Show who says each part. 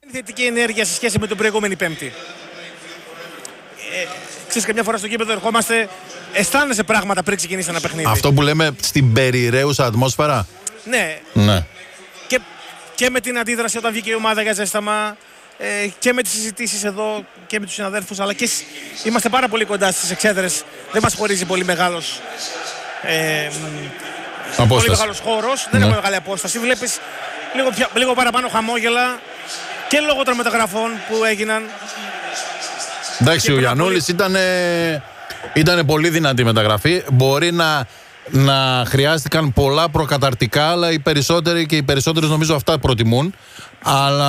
Speaker 1: θετική ενέργεια σε σχέση με την προηγούμενη Πέμπτη. Ξέρεις, καμιά φορά στο γήπεδο ερχόμαστε, αισθάνεσαι πράγματα πριν ξεκινήσει ένα παιχνίδι.
Speaker 2: Αυτό που λέμε στην περιραίουσα ατμόσφαιρα.
Speaker 1: Ναι. Και με την αντίδραση όταν βγήκε η ομάδα για ζέσταμα, και με τις συζητήσεις εδώ και με τους συναδέλφους, αλλά και είμαστε πάρα πολύ κοντά στις εξέδρες. Δεν μας χωρίζει πολύ μεγάλος χώρος, δεν έχουμε μεγάλη απόσταση. Βλέπεις λίγο παραπάνω χαμόγελα και λόγω των μεταγραφών που έγιναν.
Speaker 2: Εντάξει, ο Γιαννούλης ήταν πολύ δυνατή μεταγραφή. Μπορεί να χρειάστηκαν πολλά προκαταρτικά, αλλά οι περισσότεροι νομίζω αυτά προτιμούν. Αλλά